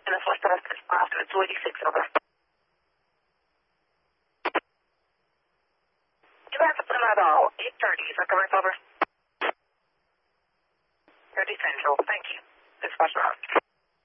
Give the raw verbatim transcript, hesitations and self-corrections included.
in the first office after two eighty-six, over. You have to put them about eight thirty, is that correct, over? thirty Central, thank you. Dispatch route.